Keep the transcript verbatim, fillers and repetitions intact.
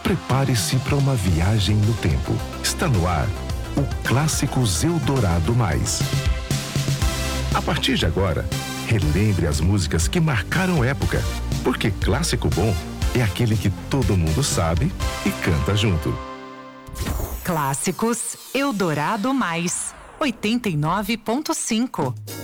prepare-se para uma viagem no tempo. Está no ar o Clássicos Eldorado Mais. A partir de agora, relembre as músicas que marcaram época, porque clássico bom é aquele que todo mundo sabe e canta junto. Clássicos Eldorado Mais, oitenta e nove ponto cinco.